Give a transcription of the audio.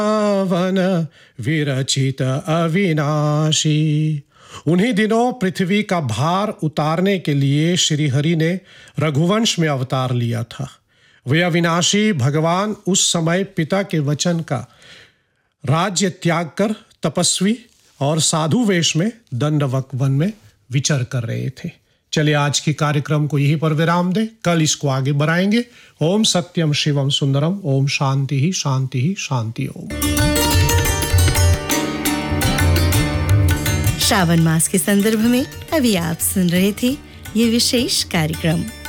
One विरचित अविनाशी। उन्हीं दिनों पृथ्वी का भार उतारने के लिए श्री हरि ने रघुवंश में अवतार लिया था। वे अविनाशी भगवान उस समय पिता के वचन का राज्य त्याग कर तपस्वी और साधु वेश में दंडवत वन में विचर कर रहे थे। चलिए आज की कार्यक्रम को यहीं पर विराम दें, कल इसको आगे बढ़ाएंगे। ओम सत्यम शिवम सुंदरम। ओम शांति ही शांति ही शांति। ओम। श्रावण मास के संदर्भ में अभी आप सुन रहे थे ये विशेष कार्यक्रम।